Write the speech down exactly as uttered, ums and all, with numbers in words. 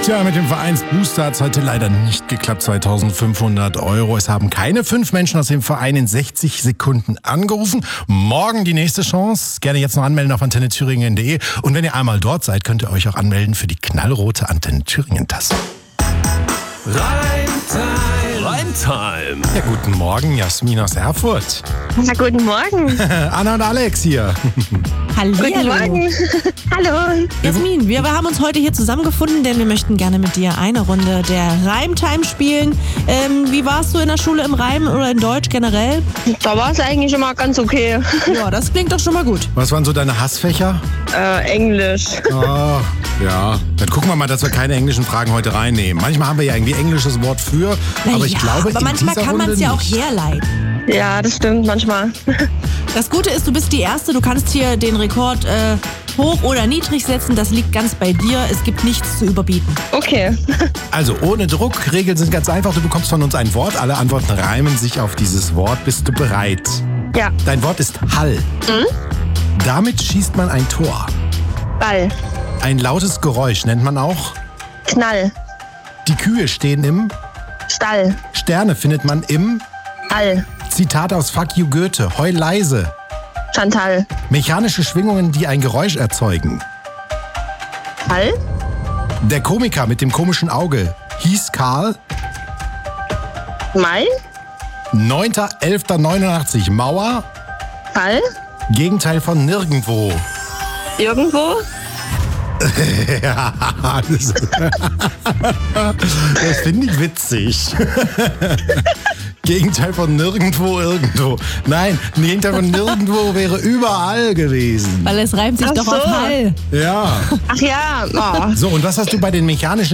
Tja, mit dem Vereinsbooster hat es heute leider nicht geklappt. zweitausendfünfhundert Euro. Es haben keine fünf Menschen aus dem Verein in sechzig Sekunden angerufen. Morgen die nächste Chance. Gerne jetzt noch anmelden auf antenne thüringen punkt de. Und wenn ihr einmal dort seid, könnt ihr euch auch anmelden für die knallrote Antenne Thüringen-Tasse. Reimtime. Reimtime. Ja, guten Morgen, Jasmin aus Erfurt. Na, guten Morgen. Anna und Alex hier. Guten Hallihallo. Morgen. Hallo. Jasmin, wir haben uns heute hier zusammengefunden, denn wir möchten gerne mit dir eine Runde der Reimtime spielen. Ähm, wie warst du in der Schule im Reimen oder in Deutsch generell? Da war es eigentlich immer ganz okay. Ja, das klingt doch schon mal gut. Was waren so deine Hassfächer? Äh, Englisch. Oh, ja. Dann gucken wir mal, dass wir keine englischen Fragen heute reinnehmen. Manchmal haben wir ja irgendwie englisches Wort für, Na aber ich ja, glaube, aber in manchmal dieser kann man es Runde ja auch nicht. herleiten. Ja, das stimmt manchmal. Das Gute ist, du bist die Erste, du kannst hier den Rekord äh, hoch oder niedrig setzen. Das liegt ganz bei dir. Es gibt nichts zu überbieten. Okay. Also ohne Druck, Regeln sind ganz einfach. Du bekommst von uns ein Wort, alle Antworten reimen sich auf dieses Wort. Bist du bereit? Ja. Dein Wort ist Hall. Damit schießt man ein Tor. Ball. Ein lautes Geräusch nennt man auch. Knall. Die Kühe stehen im. Stall. Sterne findet man im. All. Zitat aus Fuck you Goethe. Heul leise. Chantal. Mechanische Schwingungen, die ein Geräusch erzeugen. Hall. Der Komiker mit dem komischen Auge hieß Karl. Mai. neunter elfter neunundachtzig. Mauer. Fall. Gegenteil von nirgendwo. Irgendwo. Ja, das, das finde ich witzig. Gegenteil von nirgendwo, irgendwo. Nein, Gegenteil von nirgendwo wäre überall gewesen. Weil es reimt sich Ach doch so. auf Hall. Ja. Ach ja. Oh. So, und was hast du bei den mechanischen